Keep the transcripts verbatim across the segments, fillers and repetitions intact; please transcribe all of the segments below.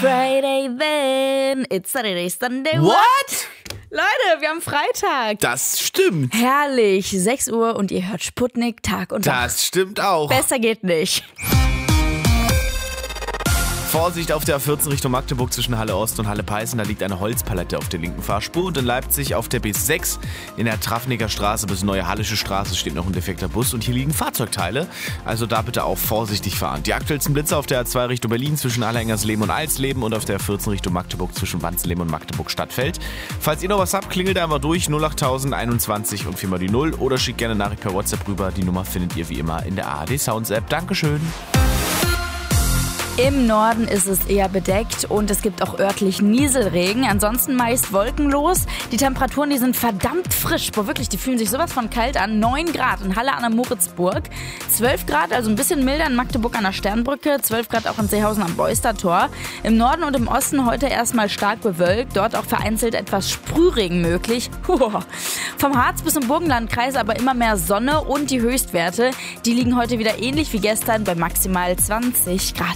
Friday then, it's Saturday, Sunday. What? Leute, wir haben Freitag. Das stimmt. Herrlich, sechs Uhr und ihr hört Sputnik Tag und Nacht. Das stimmt auch. Besser geht nicht. Vorsicht auf der A vierzehn Richtung Magdeburg zwischen Halle Ost und Halle Peißen. Da liegt eine Holzpalette auf der linken Fahrspur. Und in Leipzig auf der B sechs in der Traffnicker Straße bis Neue Hallische Straße steht noch ein defekter Bus. Und hier liegen Fahrzeugteile. Also da bitte auch vorsichtig fahren. Die aktuellsten Blitze auf der A zwei Richtung Berlin zwischen Allerhengersleben und Alsleben und auf der A vierzehn Richtung Magdeburg zwischen Wanzenleben und Magdeburg-Stadtfeld. Falls ihr noch was habt, klingelt einfach durch null acht null einundzwanzig und viermal die null oder schickt gerne eine Nachricht per WhatsApp rüber. Die Nummer findet ihr wie immer in der A R D Sounds App. Dankeschön. Im Norden ist es eher bedeckt und es gibt auch örtlich Nieselregen. Ansonsten meist wolkenlos. Die Temperaturen, die sind verdammt frisch. Boah, wirklich, die fühlen sich sowas von kalt an. neun Grad in Halle an der Moritzburg. zwölf Grad, also ein bisschen milder in Magdeburg an der Sternbrücke. zwölf Grad auch in Seehausen am Beustertor. Im Norden und im Osten heute erstmal stark bewölkt. Dort auch vereinzelt etwas Sprühregen möglich. Puh. Vom Harz bis zum Burgenlandkreis aber immer mehr Sonne und die Höchstwerte, die liegen heute wieder ähnlich wie gestern bei maximal zwanzig Grad.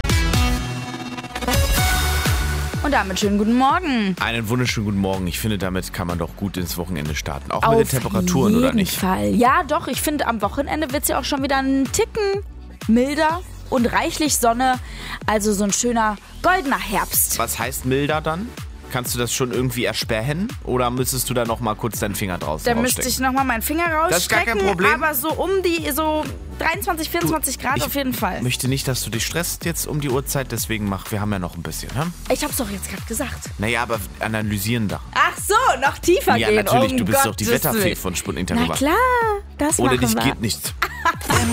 Und damit schönen guten Morgen. Einen wunderschönen guten Morgen. Ich finde, damit kann man doch gut ins Wochenende starten. Auch Auf mit den Temperaturen, oder nicht? Auf jeden Fall. Ja, doch. Ich finde, am Wochenende wird es ja auch schon wieder einen Ticken milder und reichlich Sonne. Also so ein schöner goldener Herbst. Was heißt milder dann? Kannst du das schon irgendwie ersperren? Oder müsstest du da noch mal kurz deinen Finger draus Da müsste ich noch mal meinen Finger rausstrecken. Das ist gar kein Problem. Aber so um die so dreiundzwanzig, vierundzwanzig Grad ich auf jeden Fall. Ich möchte nicht, dass du dich stresst jetzt um die Uhrzeit. Deswegen mach, wir haben ja noch ein bisschen. Ne? Ich hab's doch jetzt gerade gesagt. Naja, aber analysieren da. Ach so, noch tiefer ja, gehen. Ja, natürlich. Um Du bist Gottes doch die Willen. Wetterfee von Sputnik Na darüber. klar, das Ohne machen dich wir. geht nichts.